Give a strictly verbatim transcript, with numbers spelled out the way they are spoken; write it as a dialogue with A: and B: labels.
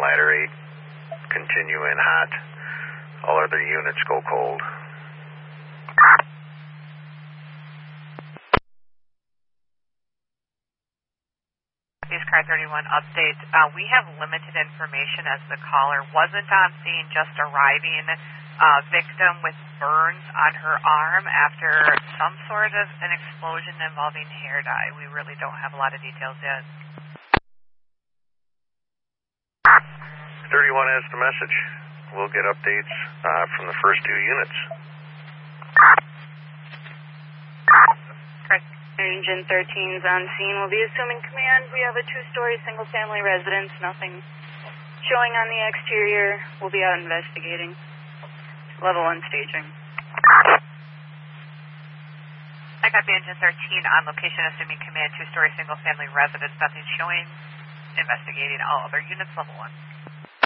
A: ladder eight, continue in hot. All other units go cold.
B: Car thirty-one update. Uh, we have limited information as the caller wasn't on scene, just arriving. Uh, victim with burns on her arm after some sort of an explosion involving hair dye. We really don't have a lot of details yet.
A: thirty-one has the message. We'll get updates uh, from the first two units.
C: Engine thirteen is on scene. We'll be assuming command. We have a two-story single-family residence. Nothing showing on the exterior. We'll be out investigating. Level one staging.
B: I got the engine thirteen on location, assuming command, two-story single-family residence. Nothing showing. Investigating all other units. Level one.